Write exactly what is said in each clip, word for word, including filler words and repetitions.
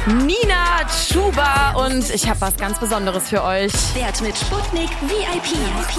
Nina Chuba und ich habe was ganz Besonderes für euch. Wert mit Sputnik V I P.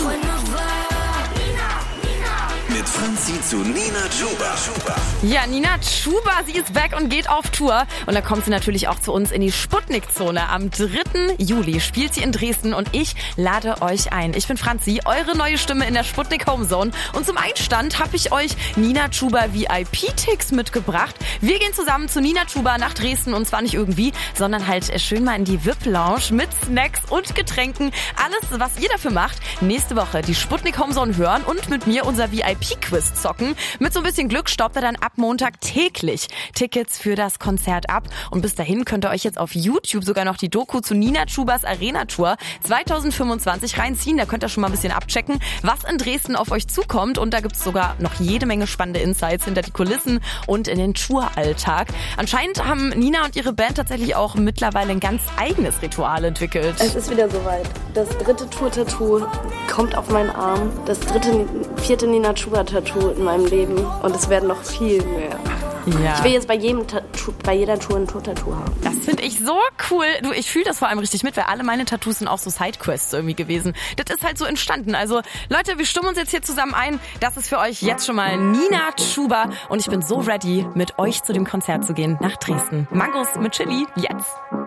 Mit Franzi zu Nina Chuba. Ja, Nina Chuba, sie ist back und geht auf Tour. Und da kommt sie natürlich auch zu uns in die Sputnik-Zone. Am dritten Juli spielt sie in Dresden und ich lade euch ein. Ich bin Franzi, eure neue Stimme in der Sputnik Homezone. Und zum Einstand habe ich euch Nina Chuba V I P-Ticks mitgebracht. Wir gehen zusammen zu Nina Chuba nach Dresden und zwar nicht irgendwie, sondern halt schön mal in die V I P-Lounge mit Snacks und Getränken. Alles, was ihr dafür macht, nächste Woche die Sputnik Homezone hören und mit mir unser V I P-Quiz zocken. Mit so ein bisschen Glück staubt er dann ab Montag täglich Tickets für das Konzert ab. Und bis dahin könnt ihr euch jetzt auf YouTube sogar noch die Doku zu Nina Chubas Arena Tour zwanzig fünfundzwanzig reinziehen. Da könnt ihr schon mal ein bisschen abchecken, was in Dresden auf euch zukommt. Und da gibt's sogar noch jede Menge spannende Insights hinter die Kulissen und in den Touralltag. Anscheinend haben Nina und ihre Band tatsächlich auch mittlerweile ein ganz eigenes Ritual entwickelt. Es ist wieder soweit. Das dritte Tour-Tattoo kommt auf meinen Arm. Das dritte, vierte Nina Chuba-Tattoo in meinem Leben. Und es werden noch viel mehr. Ja. Ich will jetzt bei jedem Tattoo, bei jeder Tour ein Tour-Tattoo haben. Das finde ich so cool. Du, ich fühle das vor allem richtig mit, weil alle meine Tattoos sind auch so Sidequests irgendwie gewesen. Das ist halt so entstanden. Also Leute, wir stimmen uns jetzt hier zusammen ein. Das ist für euch jetzt schon mal Nina Chuba. Und ich bin so ready, mit euch zu dem Konzert zu gehen nach Dresden. Mangos mit Chili, jetzt.